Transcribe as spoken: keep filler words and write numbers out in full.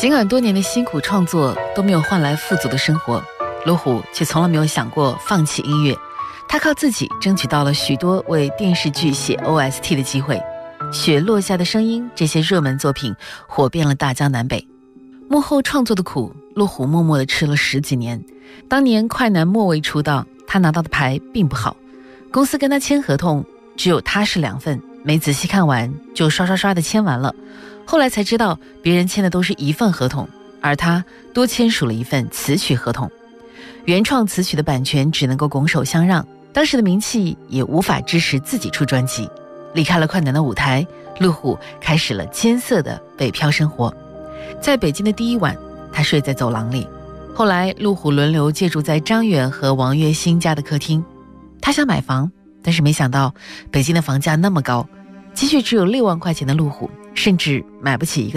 尽管多年的辛苦创作都没有换来富足的生活，陆虎却从来没有想过放弃音乐。他靠自己争取到了许多为电视剧写 O S T 的机会，雪落下的声音这些热门作品火遍了大江南北。幕后创作的苦，陆虎默默地吃了十几年。当年快男末位出道，他拿到的牌并不好，公司跟他签合同只有他是两份，没仔细看完就刷刷刷的签完了。后来才知道别人签的都是一份合同，而他多签署了一份词曲合同。原创词曲的版权只能够拱手相让，当时的名气也无法支持自己出专辑。离开了快男的舞台，陆虎开始了艰涩的北漂生活。在北京的第一晚，他睡在走廊里。后来陆虎轮流借住在张远和王月新家的客厅。他想买房，但是没想到北京的房价那么高，积蓄只有六万块钱的陆虎甚至买不起一个